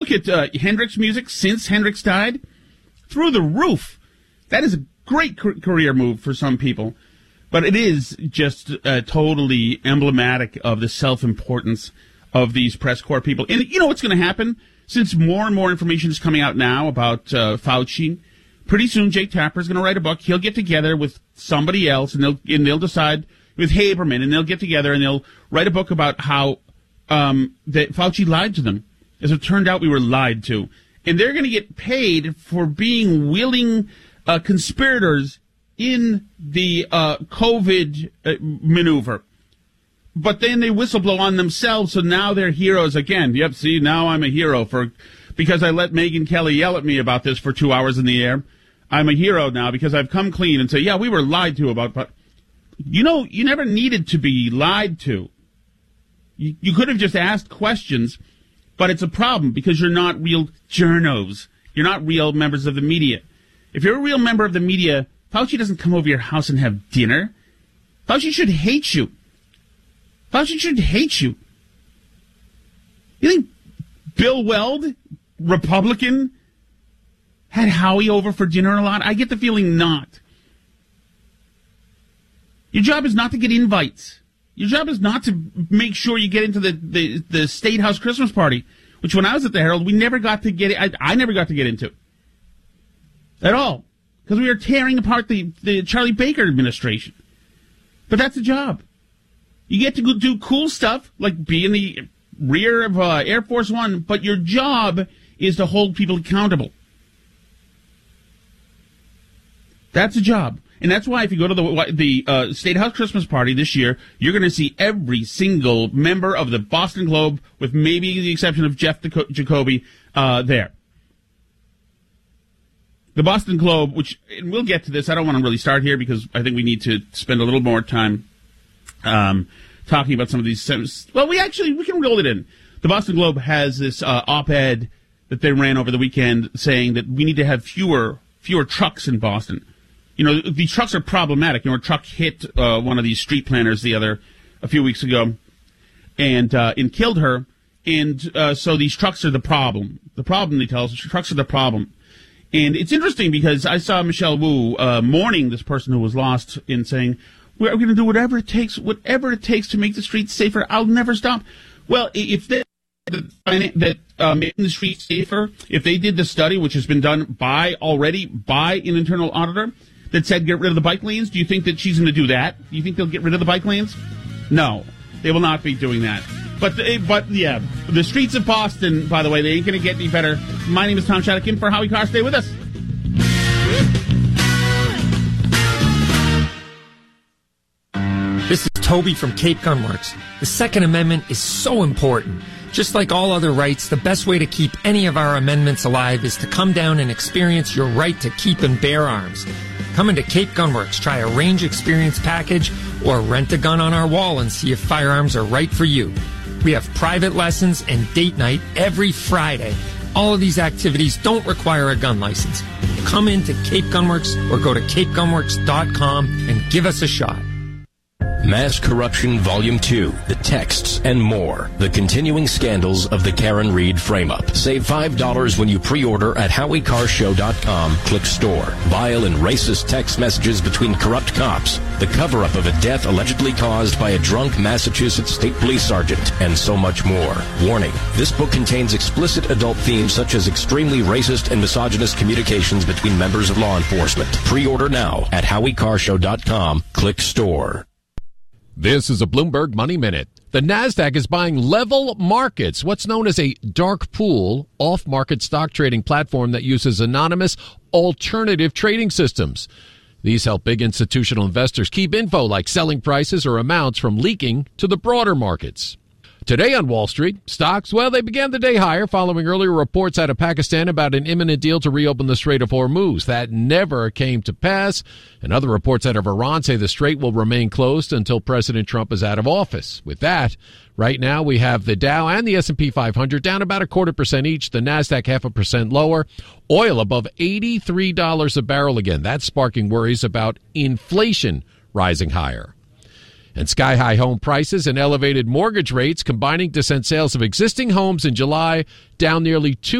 look at Hendrix music since Hendrix died, through the roof. That is a great career move for some people. But it is just totally emblematic of the self-importance of these press corps people. And you know what's going to happen? Since more and more information is coming out now about Fauci, pretty soon Jake Tapper is going to write a book. He'll get together with somebody else, and they'll decide with Haberman, and they'll get together and they'll write a book about how that Fauci lied to them. As it turned out, we were lied to. And they're going to get paid for being willing conspirators in the COVID maneuver. But then they whistleblow on themselves, so now they're heroes again. Yep, see, now I'm a hero because I let Megyn Kelly yell at me about this for 2 hours in the air. I'm a hero now because I've come clean and say, yeah, we were lied to about. But you know, you never needed to be lied to. You could have just asked questions, but it's a problem because you're not real journos. You're not real members of the media. If you're a real member of the media, Fauci doesn't come over your house and have dinner. Fauci should hate you. Fauci should hate you. You think Bill Weld, Republican, had Howie over for dinner a lot? I get the feeling not. Your job is not to get invites. Your job is not to make sure you get into the State House Christmas party, which when I was at the Herald, we never got to get it. I never got to get into at all because we were tearing apart the Charlie Baker administration. But that's the job. You get to go do cool stuff like be in the rear of Air Force One, but your job is to hold people accountable. That's a job. And that's why if you go to the State House Christmas party this year, you're going to see every single member of the Boston Globe, with maybe the exception of Jeff Jacoby, there. The Boston Globe, and we'll get to this. I don't want to really start here because I think we need to spend a little more time talking about some of these. Well, we can roll it in. The Boston Globe has this op-ed that they ran over the weekend saying that we need to have fewer trucks in Boston. You know, these trucks are problematic. You know, a truck hit one of these street planners a few weeks ago and killed her. And so these trucks are the problem. The problem, they tell us, trucks are the problem. And it's interesting because I saw Michelle Wu mourning this person who was lost in saying, we're going to do whatever it takes to make the streets safer. I'll never stop. Well, if making the streets safer, if they did the study, which has been done by an internal auditor, that said get rid of the bike lanes, do you think that she's going to do that? Do you think they'll get rid of the bike lanes? No, they will not be doing that. But yeah, the streets of Boston, by the way, they ain't going to get any better. My name is Tom Shattuck, in for Howie Carr. Stay with us. This is Toby from Cape Gun Works. The Second Amendment is so important. Just like all other rights, the best way to keep any of our amendments alive is to come down and experience your right to keep and bear arms. Come into Cape Gun Works, try a range experience package, or rent a gun on our wall and see if firearms are right for you. We have private lessons and date night every Friday. All of these activities don't require a gun license. Come into Cape Gunworks or go to capegunworks.com and give us a shot. Mass Corruption Volume 2, The Texts and More. The continuing scandals of the Karen Reed frame-up. Save $5 when you pre-order at HowieCarrShow.com. Click Store. Vile and racist text messages between corrupt cops. The cover-up of a death allegedly caused by a drunk Massachusetts State Police Sergeant. And so much more. Warning. This book contains explicit adult themes such as extremely racist and misogynist communications between members of law enforcement. Pre-order now at HowieCarrShow.com. Click Store. This is a Bloomberg Money Minute. The NASDAQ is buying Level Markets, what's known as a dark pool, off-market stock trading platform that uses anonymous alternative trading systems. These help big institutional investors keep info like selling prices or amounts from leaking to the broader markets. Today on Wall Street, stocks, well, they began the day higher following earlier reports out of Pakistan about an imminent deal to reopen the Strait of Hormuz. That never came to pass. And other reports out of Iran say the strait will remain closed until President Trump is out of office. With that, right now we have the Dow and the S&P 500 down about 0.25% each, the NASDAQ 0.5% lower. Oil above $83 a barrel again. That's sparking worries about inflation rising higher. And sky-high home prices and elevated mortgage rates combining to send sales of existing homes in July down nearly 2